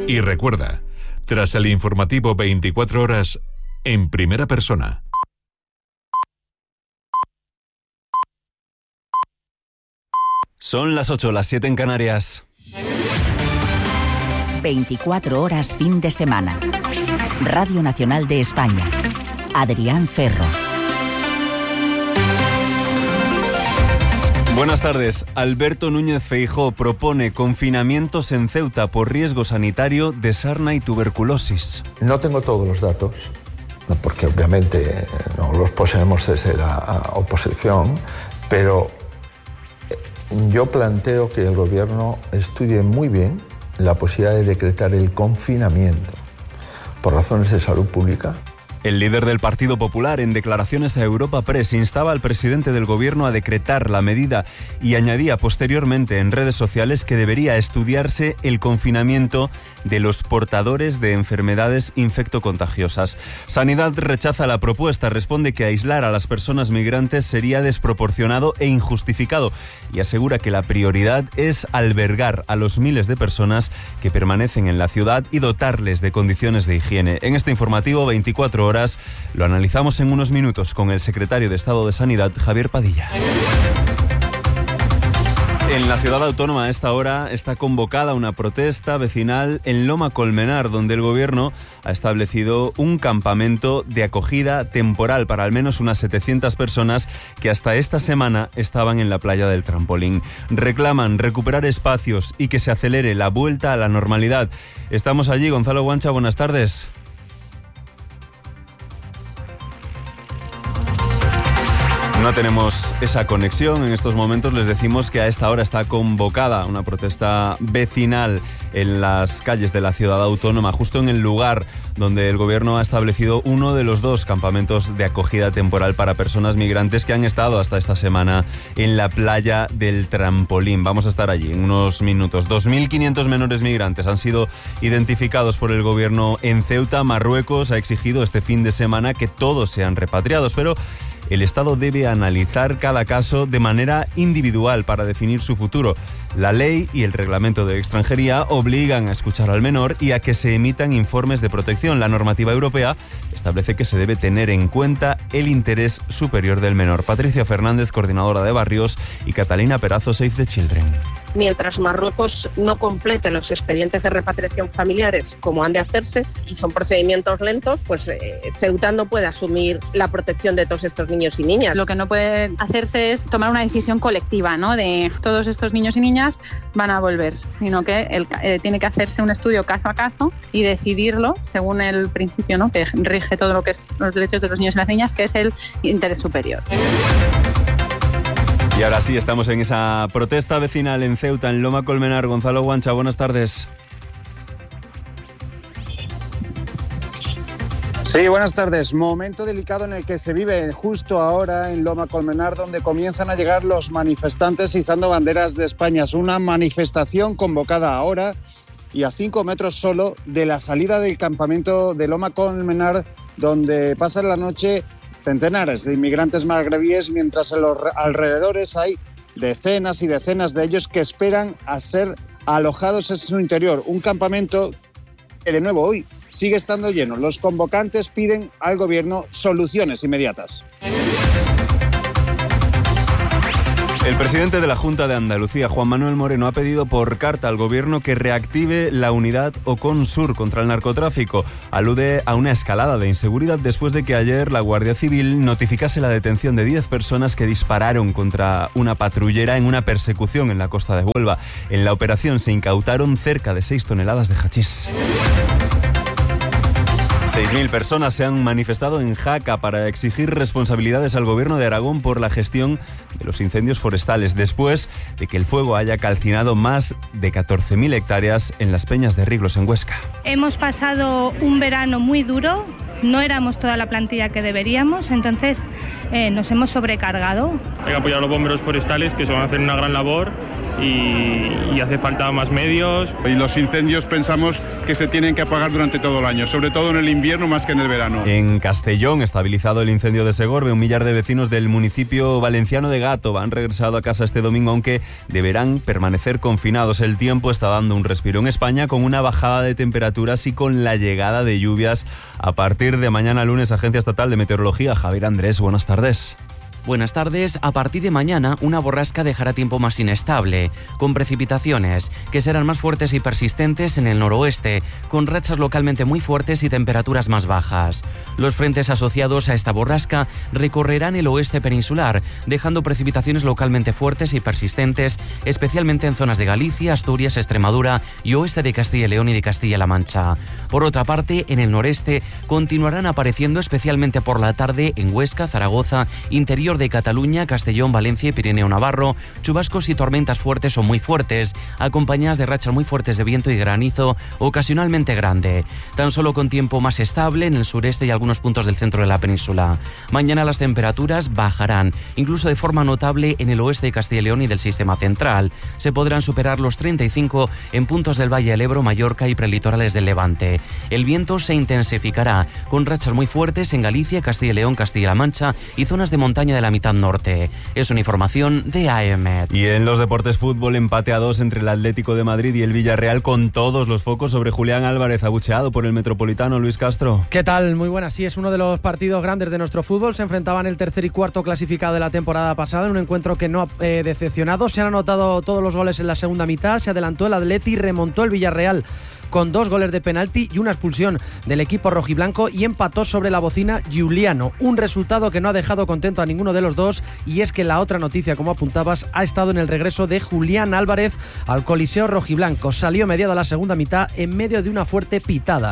Y recuerda, tras el informativo 24 horas, en primera persona. Son las 8, las 7 en Canarias. 24 horas fin de semana. Radio Nacional de España. Adrián Ferro. Buenas tardes. Alberto Núñez Feijóo propone confinamientos en Ceuta por riesgo sanitario de sarna y tuberculosis. No tengo todos los datos, porque obviamente no los poseemos desde la oposición, pero yo planteo que el gobierno estudie muy bien la posibilidad de decretar el confinamiento por razones de salud pública. El líder del Partido Popular, en declaraciones a Europa Press, instaba al presidente del gobierno a decretar la medida y añadía posteriormente en redes sociales que debería estudiarse el confinamiento de los portadores de enfermedades infectocontagiosas. Sanidad rechaza la propuesta, responde que aislar a las personas migrantes sería desproporcionado e injustificado y asegura que la prioridad es albergar a los miles de personas que permanecen en la ciudad y dotarles de condiciones de higiene. En este informativo 24 horas lo analizamos en unos minutos con el secretario de Estado de Sanidad, Javier Padilla. En la ciudad autónoma a esta hora está convocada una protesta vecinal en Loma Colmenar, donde el gobierno ha establecido un campamento de acogida temporal para al menos unas 700 personas que hasta esta semana estaban en la playa del Trampolín. Reclaman recuperar espacios y que se acelere la vuelta a la normalidad. Estamos allí, Gonzalo Guancha, buenas tardes. No tenemos esa conexión. En estos momentos les decimos que a esta hora está convocada una protesta vecinal en las calles de la ciudad autónoma, justo en el lugar donde el gobierno ha establecido uno de los 2 campamentos de acogida temporal para personas migrantes que han estado hasta esta semana en la playa del Trampolín. Vamos a estar allí en unos minutos. 2.500 menores migrantes han sido identificados por el gobierno en Ceuta. Marruecos ha exigido este fin de semana que todos sean repatriados, pero el Estado debe analizar cada caso de manera individual para definir su futuro. La ley y el reglamento de extranjería obligan a escuchar al menor y a que se emitan informes de protección. La normativa europea establece que se debe tener en cuenta el interés superior del menor. Patricia Fernández, coordinadora de Barrios, y Catalina Perazo, Save the Children. Mientras Marruecos no complete los expedientes de repatriación familiares como han de hacerse, y son procedimientos lentos, pues Ceuta no puede asumir la protección de todos estos niños y niñas. Lo que no puede hacerse es tomar una decisión colectiva, ¿no? De todos estos niños y niñas van a volver, sino que tiene que hacerse un estudio caso a caso y decidirlo según el principio, ¿no?, que rige todo lo que es los derechos de los niños y las niñas, que es el interés superior. Y ahora sí, estamos en esa protesta vecinal en Ceuta, en Loma Colmenar. Gonzalo Guancha, buenas tardes. Sí, buenas tardes. Momento delicado en el que se vive justo ahora en Loma Colmenar, donde comienzan a llegar los manifestantes izando banderas de España. Es una manifestación convocada ahora y a 5 metros solo de la salida del campamento de Loma Colmenar, donde pasan la noche centenares de inmigrantes magrebíes, mientras en los alrededores hay decenas y decenas de ellos que esperan a ser alojados en su interior. Un campamento que de nuevo hoy sigue estando lleno. Los convocantes piden al gobierno soluciones inmediatas. El presidente de la Junta de Andalucía, Juan Manuel Moreno, ha pedido por carta al gobierno que reactive la unidad Ocon-Sur contra el narcotráfico. Alude a una escalada de inseguridad después de que ayer la Guardia Civil notificase la detención de 10 personas que dispararon contra una patrullera en una persecución en la costa de Huelva. En la operación se incautaron cerca de 6 toneladas de hachís. 6.000 personas se han manifestado en Jaca para exigir responsabilidades al gobierno de Aragón por la gestión de los incendios forestales, después de que el fuego haya calcinado más de 14.000 hectáreas en las Peñas de Riglos, en Huesca. Hemos pasado un verano muy duro, no éramos toda la plantilla que deberíamos, entonces nos hemos sobrecargado. Hay que apoyar a los bomberos forestales, que se van a hacer una gran labor, y hace falta más medios. Y los incendios pensamos que se tienen que apagar durante todo el año, sobre todo en el invierno más que en el verano. En Castellón, estabilizado el incendio de Segorbe, 1 millar de vecinos del municipio valenciano de Gátova han regresado a casa este domingo, aunque deberán permanecer confinados. El tiempo está dando un respiro en España con una bajada de temperaturas y con la llegada de lluvias a partir de mañana lunes. Agencia Estatal de Meteorología, Javier Andrés, buenas tardes. Buenas tardes. A partir de mañana, una borrasca dejará tiempo más inestable, con precipitaciones que serán más fuertes y persistentes en el noroeste, con rachas localmente muy fuertes y temperaturas más bajas. Los frentes asociados a esta borrasca recorrerán el oeste peninsular, dejando precipitaciones localmente fuertes y persistentes, especialmente en zonas de Galicia, Asturias, Extremadura y oeste de Castilla y León y de Castilla-La Mancha. Por otra parte, en el noreste continuarán apareciendo especialmente por la tarde en Huesca, Zaragoza, interior de Cataluña, Castellón, Valencia y Pirineo Navarro, chubascos y tormentas fuertes o muy fuertes, acompañadas de rachas muy fuertes de viento y granizo, ocasionalmente grande. Tan solo con tiempo más estable en el sureste y algunos puntos del centro de la península. Mañana las temperaturas bajarán, incluso de forma notable en el oeste de Castilla y León y del sistema central. Se podrán superar los 35 en puntos del Valle del Ebro, Mallorca y prelitorales del Levante. El viento se intensificará, con rachas muy fuertes en Galicia, Castilla y León, Castilla-La Mancha y zonas de montaña de la mitad norte. Es una información de AEMET. Y en los deportes, fútbol, empate a 2 entre el Atlético de Madrid y el Villarreal, con todos los focos sobre Julián Álvarez, abucheado por el Metropolitano. Luis Castro. ¿Qué tal? Muy buenas. Sí, es uno de los partidos grandes de nuestro fútbol. Se enfrentaban el tercer y cuarto clasificado de la temporada pasada, en un encuentro que no ha decepcionado. Se han anotado todos los goles en la segunda mitad. Se adelantó el Atleti, remontó el Villarreal con 2 goles de penalti y una expulsión del equipo rojiblanco, y empató sobre la bocina Giuliano. Un resultado que no ha dejado contento a ninguno de los dos, y es que la otra noticia, como apuntabas, ha estado en el regreso de Julián Álvarez al Coliseo rojiblanco. Salió mediada la segunda mitad en medio de una fuerte pitada.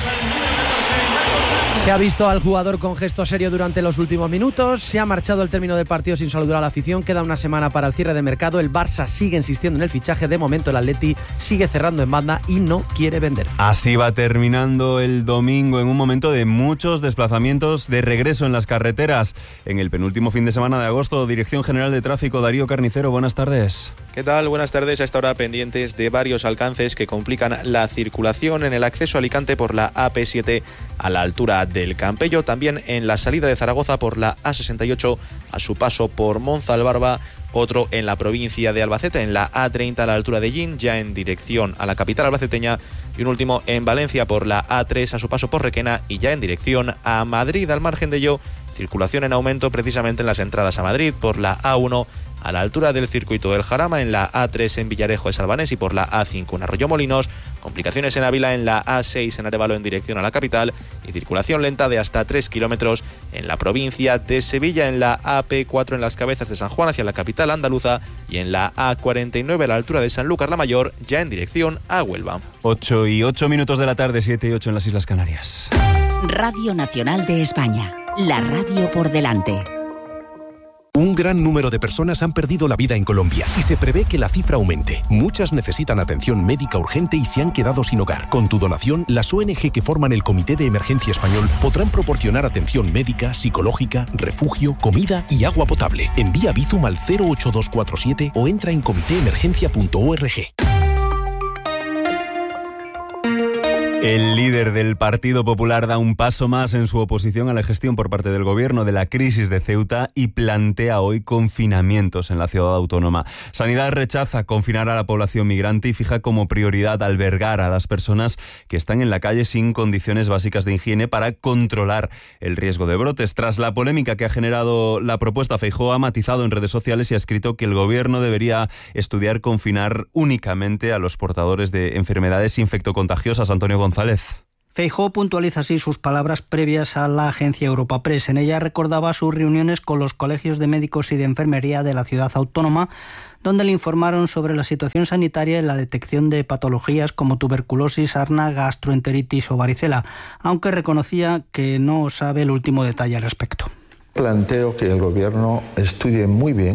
Se ha visto al jugador con gesto serio durante los últimos minutos. Se ha marchado al término del partido sin saludar a la afición. Queda una semana para el cierre de mercado. El Barça sigue insistiendo en el fichaje. De momento el Atleti sigue cerrando en banda y no quiere vender. Así va terminando el domingo, en un momento de muchos desplazamientos de regreso en las carreteras. En el penúltimo fin de semana de agosto, Dirección General de Tráfico, Darío Carnicero, buenas tardes. ¿Qué tal? Buenas tardes. A esta hora pendientes de varios alcances que complican la circulación en el acceso a Alicante por la AP7 a la altura del Campello, también en la salida de Zaragoza por la A68 a su paso por Monzalbarba, otro en la provincia de Albacete en la A30 a la altura de Llín, ya en dirección a la capital albaceteña, y un último en Valencia por la A3 a su paso por Requena y ya en dirección a Madrid. Al margen de ello, circulación en aumento precisamente en las entradas a Madrid por la A1 a la altura del circuito del Jarama, en la A3 en Villarejo de Salvanés y por la A5 en Arroyomolinos, complicaciones en Ávila en la A6 en Arévalo en dirección a la capital y circulación lenta de hasta 3 kilómetros en la provincia de Sevilla, en la AP4 en las Cabezas de San Juan hacia la capital andaluza y en la A49 a la altura de Sanlúcar la Mayor, ya en dirección a Huelva. 8:08 de la tarde, 7:08 en las Islas Canarias. Radio Nacional de España, la radio por delante. Un gran número de personas han perdido la vida en Colombia y se prevé que la cifra aumente. Muchas necesitan atención médica urgente y se han quedado sin hogar. Con tu donación, las ONG que forman el Comité de Emergencia Español podrán proporcionar atención médica, psicológica, refugio, comida y agua potable. Envía Bizum al 08247 o entra en comitéemergencia.org. El líder del Partido Popular da un paso más en su oposición a la gestión por parte del gobierno de la crisis de Ceuta y plantea hoy confinamientos en la ciudad autónoma. Sanidad rechaza confinar a la población migrante y fija como prioridad albergar a las personas que están en la calle sin condiciones básicas de higiene para controlar el riesgo de brotes. Tras la polémica que ha generado la propuesta, Feijóo ha matizado en redes sociales y ha escrito que el gobierno debería estudiar confinar únicamente a los portadores de enfermedades infectocontagiosas. Antonio González. Feijóo puntualiza así sus palabras previas a la agencia Europa Press. En ella recordaba sus reuniones con los colegios de médicos y de enfermería de la ciudad autónoma, donde le informaron sobre la situación sanitaria y la detección de patologías como tuberculosis, sarna, gastroenteritis o varicela, aunque reconocía que no sabe el último detalle al respecto. Planteo que el gobierno estudie muy bien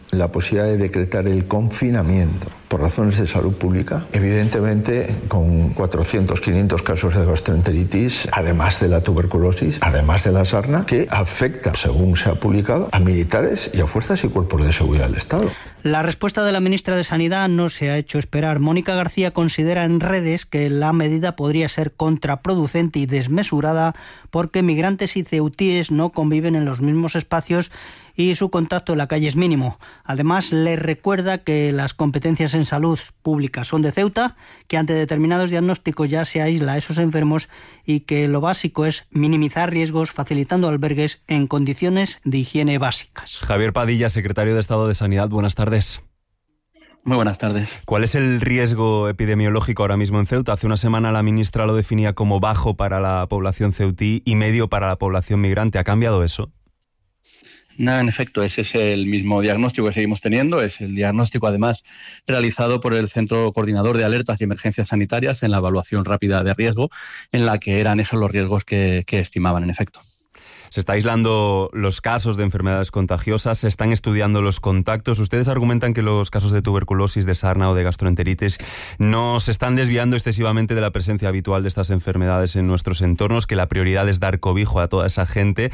la posibilidad de decretar el confinamiento por razones de salud pública, evidentemente con 400, 500 casos de gastroenteritis, además de la tuberculosis, además de la sarna, que afecta, según se ha publicado, a militares y a fuerzas y cuerpos de seguridad del Estado. La respuesta de la ministra de Sanidad no se ha hecho esperar. Mónica García considera en redes que la medida podría ser contraproducente y desmesurada porque migrantes y ceutíes no conviven en los mismos espacios y su contacto en la calle es mínimo. Además, le recuerda que las competencias en salud pública son de Ceuta, que ante determinados diagnósticos ya se aísla a esos enfermos y que lo básico es minimizar riesgos facilitando albergues en condiciones de higiene básicas. Javier Padilla, secretario de Estado de Sanidad, buenas tardes. Muy buenas tardes. ¿Cuál es el riesgo epidemiológico ahora mismo en Ceuta? Hace una semana la ministra lo definía como bajo para la población ceutí y medio para la población migrante. ¿Ha cambiado eso? No, en efecto, ese es el mismo diagnóstico que seguimos teniendo. Es el diagnóstico, además, realizado por el Centro Coordinador de Alertas y Emergencias Sanitarias en la evaluación rápida de riesgo, en la que eran esos los riesgos que estimaban, en efecto. Se está aislando los casos de enfermedades contagiosas, se están estudiando los contactos. Ustedes argumentan que los casos de tuberculosis, de sarna o de gastroenteritis no se están desviando excesivamente de la presencia habitual de estas enfermedades en nuestros entornos, que la prioridad es dar cobijo a toda esa gente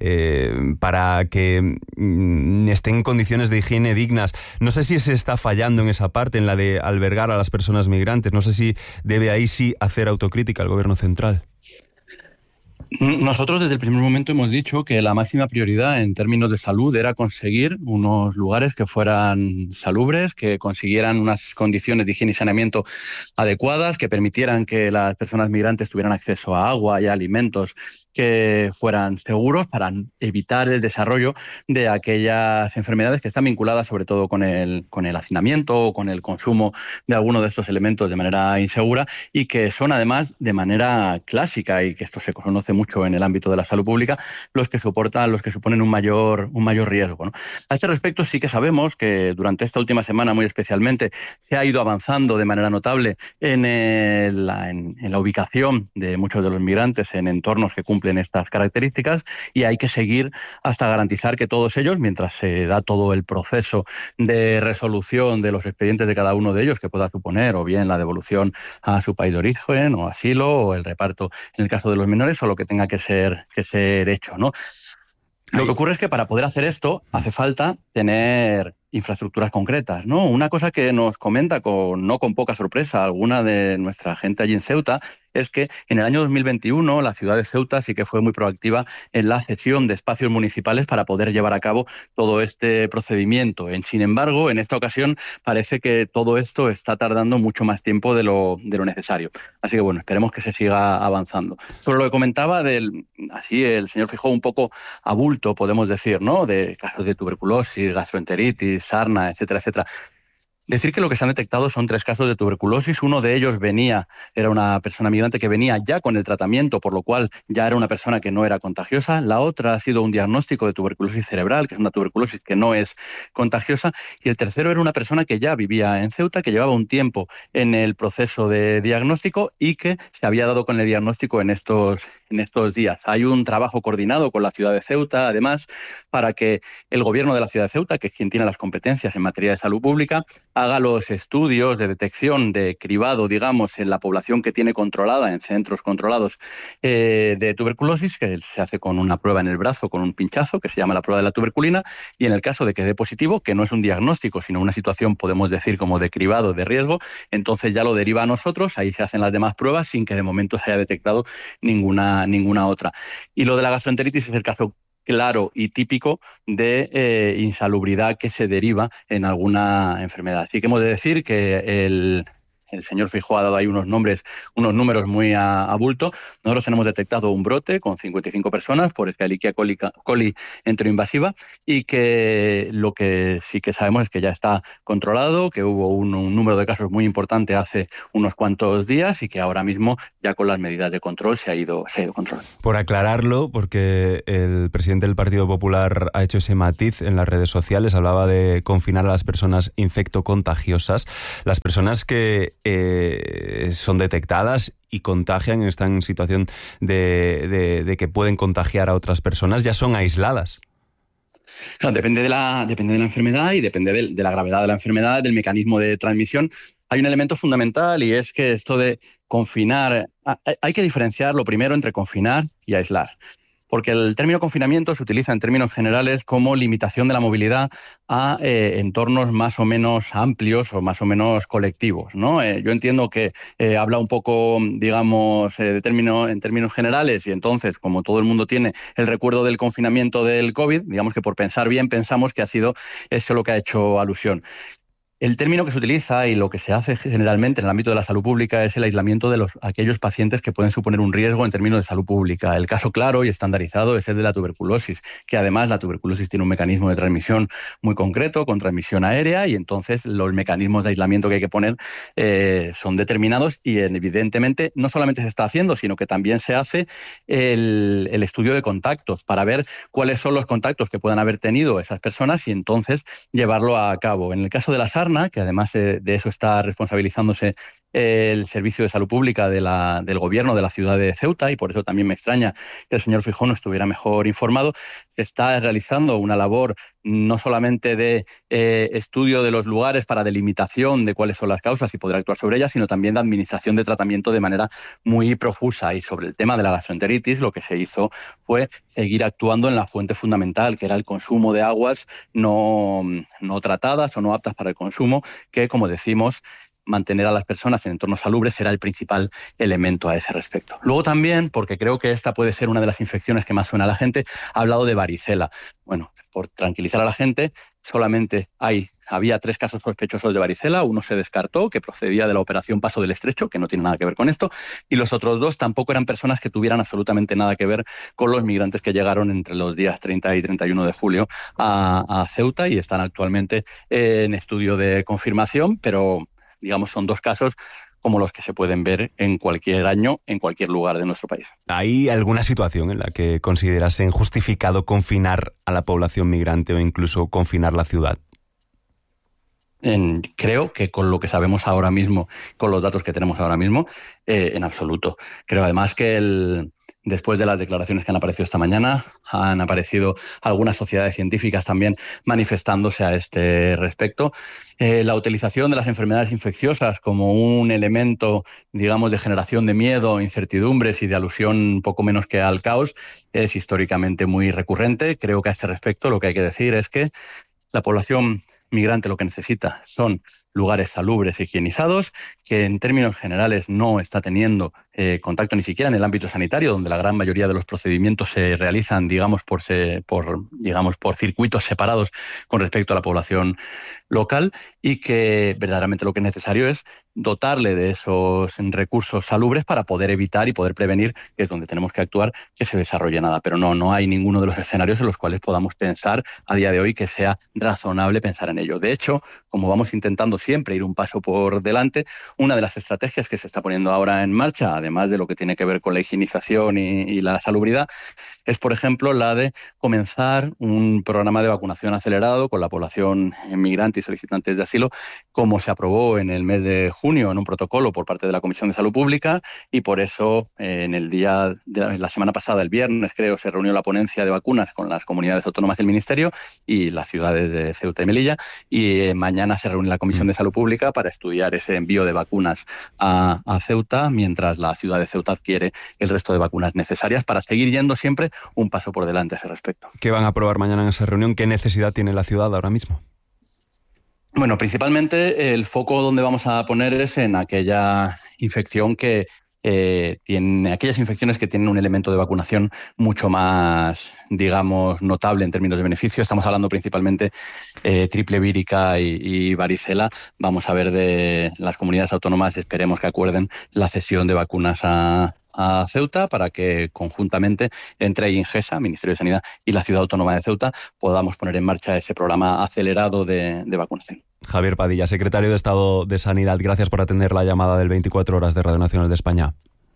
para que estén en condiciones de higiene dignas. No sé si se está fallando en esa parte, en la de albergar a las personas migrantes. No sé si debe ahí sí hacer autocrítica el Gobierno central. Nosotros desde el primer momento hemos dicho que la máxima prioridad en términos de salud era conseguir unos lugares que fueran salubres, que consiguieran unas condiciones de higiene y saneamiento adecuadas, que permitieran que las personas migrantes tuvieran acceso a agua y a alimentos que fueran seguros para evitar el desarrollo de aquellas enfermedades que están vinculadas sobre todo con el hacinamiento o con el consumo de alguno de estos elementos de manera insegura y que son además de manera clásica, y que esto se conoce mucho en el ámbito de la salud pública, los que suponen un mayor riesgo, ¿no? A este respecto sí que sabemos que durante esta última semana muy especialmente se ha ido avanzando de manera notable en la ubicación de muchos de los migrantes en entornos que cumplen estas características, y hay que seguir hasta garantizar que todos ellos, mientras se da todo el proceso de resolución de los expedientes de cada uno de ellos, que pueda suponer o bien la devolución a su país de origen o asilo o el reparto en el caso de los menores o lo que tenga que ser hecho, ¿no? Lo que ocurre es que para poder hacer esto hace falta tener infraestructuras concretas, ¿no? Una cosa que nos comenta no con poca sorpresa alguna de nuestra gente allí en Ceuta es que en el año 2021 la ciudad de Ceuta sí que fue muy proactiva en la cesión de espacios municipales para poder llevar a cabo todo este procedimiento. Sin embargo, en esta ocasión parece que todo esto está tardando mucho más tiempo de lo necesario. Así que bueno, esperemos que se siga avanzando. Sobre lo que comentaba así el señor Feijóo un poco a bulto, podemos decir, ¿no? De casos de tuberculosis, gastroenteritis, sarna, etcétera, etcétera. Decir que lo que se han detectado son 3 casos de tuberculosis. Uno de ellos era una persona migrante que venía ya con el tratamiento, por lo cual ya era una persona que no era contagiosa. La otra ha sido un diagnóstico de tuberculosis cerebral, que es una tuberculosis que no es contagiosa. Y el tercero era una persona que ya vivía en Ceuta, que llevaba un tiempo en el proceso de diagnóstico y que se había dado con el diagnóstico en estos días. Hay un trabajo coordinado con la ciudad de Ceuta, además, para que el gobierno de la ciudad de Ceuta, que es quien tiene las competencias en materia de salud pública, haga los estudios de detección de cribado, digamos, en la población que tiene controlada, en centros controlados de tuberculosis, que se hace con una prueba en el brazo, con un pinchazo, que se llama la prueba de la tuberculina, y en el caso de que dé positivo, que no es un diagnóstico, sino una situación, podemos decir, como de cribado, de riesgo, entonces ya lo deriva a nosotros, ahí se hacen las demás pruebas sin que de momento se haya detectado ninguna otra. Y lo de la gastroenteritis es el caso claro y típico de insalubridad que se deriva en alguna enfermedad. Así que hemos de decir que el señor Feijóo ha dado ahí unos números muy a bulto. Nosotros tenemos detectado un brote con 55 personas por Escherichia coli enteroinvasiva, y que lo que sí que sabemos es que ya está controlado, que hubo un número de casos muy importante hace unos cuantos días y que ahora mismo ya con las medidas de control se ha ido controlando. Por aclararlo, porque el presidente del Partido Popular ha hecho ese matiz en las redes sociales, hablaba de confinar a las personas infectocontagiosas, las personas que son detectadas y contagian, están en situación de que pueden contagiar a otras personas, ya son aisladas. Claro, depende de la enfermedad y depende de la gravedad de la enfermedad, del mecanismo de transmisión. Hay un elemento fundamental y es que esto de confinar, hay que diferenciar lo primero entre confinar y aislar. Porque el término confinamiento se utiliza en términos generales como limitación de la movilidad a entornos más o menos amplios o más o menos colectivos, ¿no? Yo entiendo que habla un poco, digamos, en términos generales, y entonces, como todo el mundo tiene el recuerdo del confinamiento del COVID, digamos que por pensar bien pensamos que ha sido eso lo que ha hecho alusión. El término que se utiliza y lo que se hace generalmente en el ámbito de la salud pública es el aislamiento de aquellos pacientes que pueden suponer un riesgo en términos de salud pública. El caso claro y estandarizado es el de la tuberculosis, que además la tuberculosis tiene un mecanismo de transmisión muy concreto, con transmisión aérea, y entonces los mecanismos de aislamiento que hay que poner son determinados y evidentemente no solamente se está haciendo, sino que también se hace el estudio de contactos para ver cuáles son los contactos que puedan haber tenido esas personas y entonces llevarlo a cabo. En el caso de la SARNA, que además de eso está responsabilizándose el Servicio de Salud Pública del Gobierno de la ciudad de Ceuta, y por eso también me extraña que el señor Feijóo no estuviera mejor informado, se está realizando una labor no solamente de estudio de los lugares para delimitación de cuáles son las causas y poder actuar sobre ellas, sino también de administración de tratamiento de manera muy profusa. Y sobre el tema de la gastroenteritis, lo que se hizo fue seguir actuando en la fuente fundamental, que era el consumo de aguas no tratadas o no aptas para el consumo, que, como decimos, mantener a las personas en entornos salubres será el principal elemento a ese respecto. Luego también, porque creo que esta puede ser una de las infecciones que más suena a la gente, ha hablado de varicela. Bueno, por tranquilizar a la gente, solamente había 3 casos sospechosos de varicela, uno se descartó, que procedía de la operación Paso del Estrecho, que no tiene nada que ver con esto, y los otros 2 tampoco eran personas que tuvieran absolutamente nada que ver con los migrantes que llegaron entre los días 30 y 31 de julio a Ceuta y están actualmente en estudio de confirmación, pero digamos, son 2 casos como los que se pueden ver en cualquier año, en cualquier lugar de nuestro país. ¿Hay alguna situación en la que considerasen justificado confinar a la población migrante o incluso confinar la ciudad? Creo que con lo que sabemos ahora mismo, con los datos que tenemos ahora mismo, en absoluto. Creo además que después de las declaraciones que han aparecido esta mañana, han aparecido algunas sociedades científicas también manifestándose a este respecto. La utilización de las enfermedades infecciosas como un elemento, digamos, de generación de miedo, incertidumbres y de alusión poco menos que al caos es históricamente muy recurrente. Creo que a este respecto lo que hay que decir es que la población migrante lo que necesita son lugares salubres y higienizados, que en términos generales no está teniendo contacto ni siquiera en el ámbito sanitario, donde la gran mayoría de los procedimientos se realizan, digamos, por circuitos separados con respecto a la población local, y que verdaderamente lo que es necesario es dotarle de esos recursos salubres para poder evitar y poder prevenir, que es donde tenemos que actuar, que se desarrolle nada. Pero no hay ninguno de los escenarios en los cuales podamos pensar a día de hoy que sea razonable pensar en ello. De hecho, como vamos intentando siempre ir un paso por delante, una de las estrategias que se está poniendo ahora en marcha, además de lo que tiene que ver con la higienización y la salubridad, es, por ejemplo, la de comenzar un programa de vacunación acelerado con la población migrante y solicitantes de asilo, como se aprobó en el mes de junio en un protocolo por parte de la Comisión de Salud Pública, y por eso en el día de la semana pasada, el viernes creo, se reunió la ponencia de vacunas con las comunidades autónomas del Ministerio y las ciudades de Ceuta y Melilla, y mañana se reúne la Comisión de Salud Pública para estudiar ese envío de vacunas a Ceuta, mientras la ciudad de Ceuta adquiere el resto de vacunas necesarias para seguir yendo siempre un paso por delante a ese respecto. ¿Qué van a aprobar mañana en esa reunión? ¿Qué necesidad tiene la ciudad ahora mismo? Bueno, principalmente el foco donde vamos a poner es en aquella infección que aquellas infecciones que tienen un elemento de vacunación mucho más, digamos, notable en términos de beneficio. Estamos hablando principalmente triple vírica y varicela. Vamos a ver de las comunidades autónomas, esperemos que acuerden la cesión de vacunas a Ceuta para que conjuntamente entre Ingesa, Ministerio de Sanidad, y la Ciudad Autónoma de Ceuta podamos poner en marcha ese programa acelerado de vacunación. Javier Padilla, secretario de Estado de Sanidad, gracias por atender la llamada del 24 Horas de Radio Nacional de España.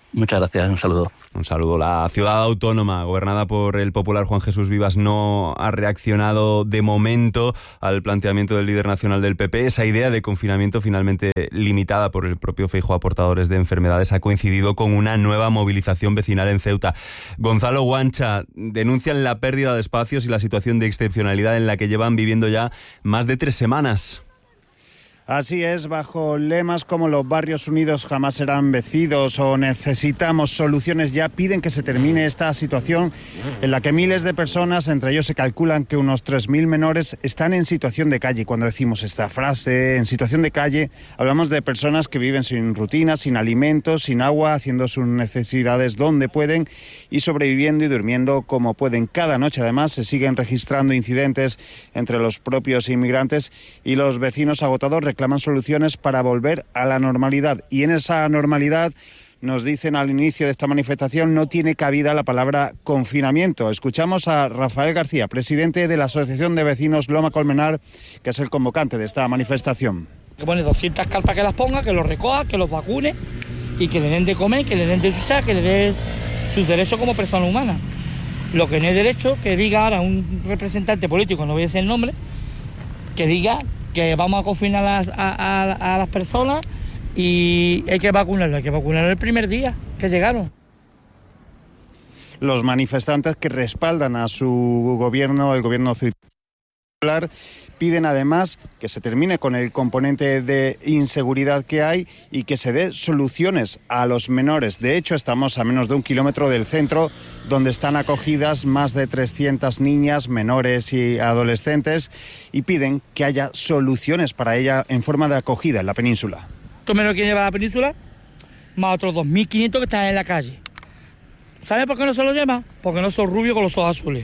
Muchas gracias, un saludo. Un saludo. La ciudad autónoma, gobernada por el popular Juan Jesús Vivas, no ha reaccionado de momento al planteamiento del líder nacional del PP. Esa idea de confinamiento, finalmente limitada por el propio Feijóo a portadores de enfermedades, ha coincidido con una nueva movilización vecinal en Ceuta. Gonzalo Guancha, denuncian la pérdida de espacios y la situación de excepcionalidad en la que llevan viviendo ya más de 3 semanas. Así es, bajo lemas como los barrios unidos jamás serán vencidos o necesitamos soluciones ya, piden que se termine esta situación en la que miles de personas, entre ellos se calculan que unos 3.000 menores, están en situación de calle. Cuando decimos esta frase, en situación de calle, hablamos de personas que viven sin rutina, sin alimentos, sin agua, haciendo sus necesidades donde pueden y sobreviviendo y durmiendo como pueden. Cada noche, además, se siguen registrando incidentes entre los propios inmigrantes y los vecinos agotados reclaman soluciones para volver a la normalidad. Y en esa normalidad, nos dicen al inicio de esta manifestación, no tiene cabida la palabra confinamiento. Escuchamos a Rafael García, presidente de la Asociación de Vecinos Loma Colmenar, que es el convocante de esta manifestación. Que pone 200 carpas que las ponga, que los recoja, que los vacune y que le den de comer, que le den de duchar, que le den sus derechos como persona humana. Lo que no es derecho, que diga ahora un representante político, no voy a decir el nombre, que diga que vamos a confinar a las personas y hay que vacunarlo el primer día que llegaron. Los manifestantes que respaldan a su gobierno, el gobierno popular, piden además que se termine con el componente de inseguridad que hay y que se dé soluciones a los menores. De hecho, estamos a menos de 1 kilómetro del centro, donde están acogidas más de 300 niñas, menores y adolescentes, y piden que haya soluciones para ella en forma de acogida en la península. Estos menores que llevan a la península, más otros 2.500 que están en la calle. ¿Sabe por qué no se los llevan? Porque no son rubios con los ojos azules.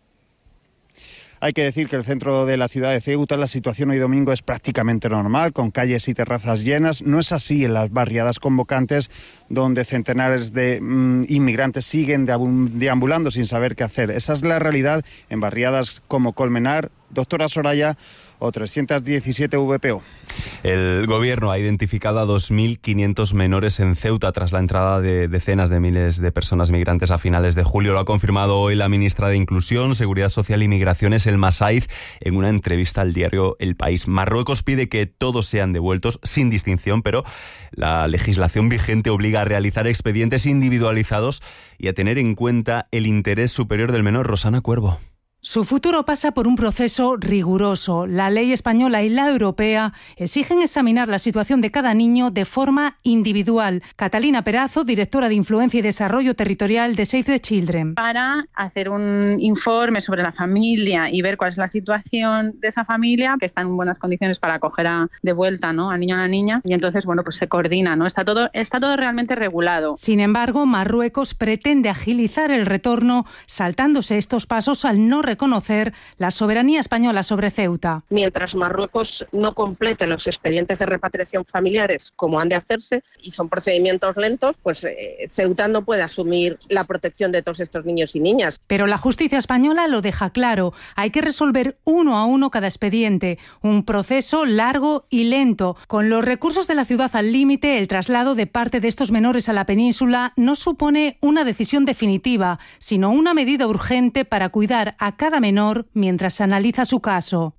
Hay que decir que el centro de la ciudad de Ceuta, la situación hoy domingo es prácticamente normal, con calles y terrazas llenas. No es así en las barriadas convocantes, donde centenares de inmigrantes siguen deambulando sin saber qué hacer. Esa es la realidad en barriadas como Colmenar, Doctora Soraya o 317 VPO. El gobierno ha identificado a 2.500 menores en Ceuta tras la entrada de decenas de miles de personas migrantes a finales de julio. Lo ha confirmado hoy la ministra de Inclusión, Seguridad Social y Migraciones, Elma Saiz, en una entrevista al diario El País. Marruecos pide que todos sean devueltos sin distinción, pero la legislación vigente obliga a realizar expedientes individualizados y a tener en cuenta el interés superior del menor. Rosana Cuervo. Su futuro pasa por un proceso riguroso. La ley española y la europea exigen examinar la situación de cada niño de forma individual. Catalina Perazo, directora de Influencia y Desarrollo Territorial de Save the Children. Para hacer un informe sobre la familia y ver cuál es la situación de esa familia, que está en buenas condiciones para acoger de vuelta, ¿no?, al niño o a la niña, y entonces, bueno, pues se coordina, ¿no? Está todo realmente regulado. Sin embargo, Marruecos pretende agilizar el retorno, saltándose estos pasos al no reconocer la soberanía española sobre Ceuta. Mientras Marruecos no complete los expedientes de repatriación familiares como han de hacerse, y son procedimientos lentos, pues Ceuta no puede asumir la protección de todos estos niños y niñas. Pero la justicia española lo deja claro. Hay que resolver uno a uno cada expediente. Un proceso largo y lento. Con los recursos de la ciudad al límite, el traslado de parte de estos menores a la península no supone una decisión definitiva, sino una medida urgente para cuidar a cada menor mientras se analiza su caso.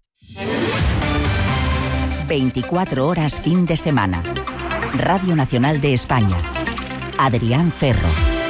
24 horas fin de semana. Radio Nacional de España. Adrián Ferro.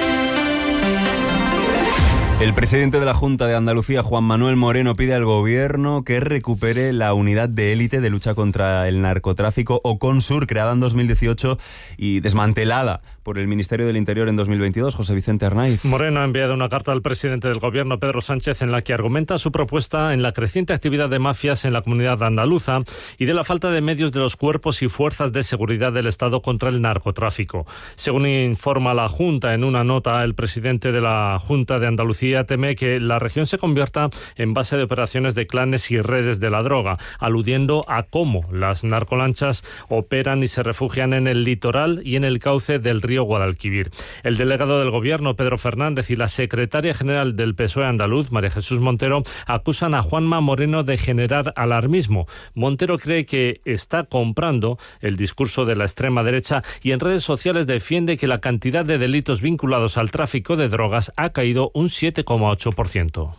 El presidente de la Junta de Andalucía, Juan Manuel Moreno, pide al gobierno que recupere la unidad de élite de lucha contra el narcotráfico, OCONSUR, creada en 2018 y desmantelada por el Ministerio del Interior en 2022. José Vicente Arnaiz. Moreno ha enviado una carta al presidente del gobierno, Pedro Sánchez, en la que argumenta su propuesta en la creciente actividad de mafias en la comunidad andaluza y de la falta de medios de los cuerpos y fuerzas de seguridad del Estado contra el narcotráfico. Según informa la Junta en una nota, el presidente de la Junta de Andalucía Andalucía teme que la región se convierta en base de operaciones de clanes y redes de la droga, aludiendo a cómo las narcolanchas operan y se refugian en el litoral y en el cauce del río Guadalquivir. El delegado del Gobierno, Pedro Fernández, y la secretaria general del PSOE andaluz, María Jesús Montero, acusan a Juanma Moreno de generar alarmismo. Montero cree que está comprando el discurso de la extrema derecha y en redes sociales defiende que la cantidad de delitos vinculados al tráfico de drogas ha caído un 7,8%.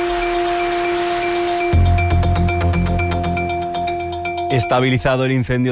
Estabilizado el incendio